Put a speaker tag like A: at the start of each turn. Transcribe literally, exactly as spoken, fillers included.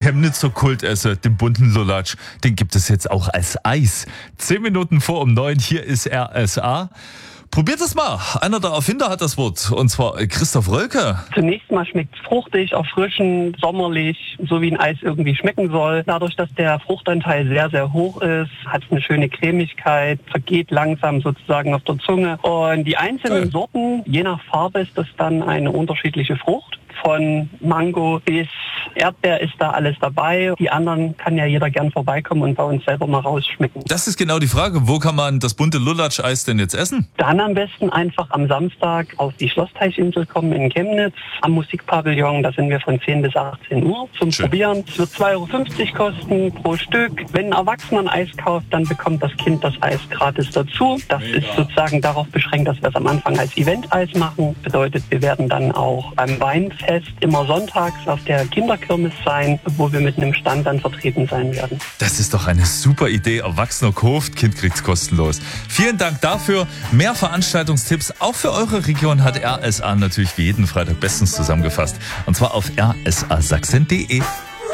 A: Chemnitzer Kultesser, den bunten Lulatsch, den gibt es jetzt auch als Eis. Zehn Minuten vor um neun, hier ist R S A. Probiert es mal. Einer der Erfinder hat das Wort, und zwar Christoph Rölke.
B: Zunächst mal schmeckt es fruchtig, erfrischend, sommerlich, so wie ein Eis irgendwie schmecken soll. Dadurch, dass der Fruchtanteil sehr, sehr hoch ist, hat es eine schöne Cremigkeit, vergeht langsam sozusagen auf der Zunge. Und die einzelnen
A: Cool.
B: Sorten, je nach Farbe ist das dann eine unterschiedliche Frucht. Von Mango bis Erdbeer ist da alles dabei. Die anderen kann ja jeder gern vorbeikommen und bei uns selber mal rausschmecken.
A: Das ist genau die Frage. Wo kann man das bunte Lulatsch-Eis denn jetzt essen?
B: Dann am besten einfach am Samstag auf die Schlossteichinsel kommen in Chemnitz, am Musikpavillon. Da sind wir von zehn bis achtzehn Uhr zum
A: Schön.
B: Probieren. Es wird zwei Euro fünfzig kosten pro Stück. Wenn ein Erwachsener ein Eis kauft, dann bekommt das Kind das Eis gratis dazu. Das
A: Mega.
B: ist sozusagen darauf beschränkt, dass wir es am Anfang als Event-Eis machen. Bedeutet, wir werden dann auch beim Weinfest immer sonntags auf der Kinderkirmes sein, wo wir mit einem Stand dann vertreten sein werden.
A: Das ist doch eine super Idee. Erwachsener kauft, Kind kriegt's kostenlos. Vielen Dank dafür. Mehr Veranstaltungstipps auch für eure Region hat R S A natürlich wie jeden Freitag bestens zusammengefasst. Und zwar auf r s a sachsen punkt d e.